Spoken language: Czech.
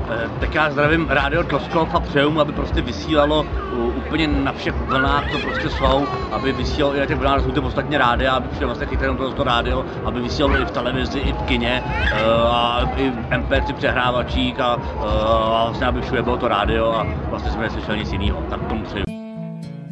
Tak já zdravím Rádio Toskov a přeju mu, aby prostě vysílalo úplně na všech vlnách, co prostě jsou, aby vysílalo i na těch vlnách, jsou ty ostatně rádia, aby přijel vlastně chytrém to rádio, aby vysílalo i v televizi, i v kině, a i v MP3 přehrávačích a vlastně aby všude bylo to rádio a vlastně jsme neslyšeli nic jiného, tak tomu přeju.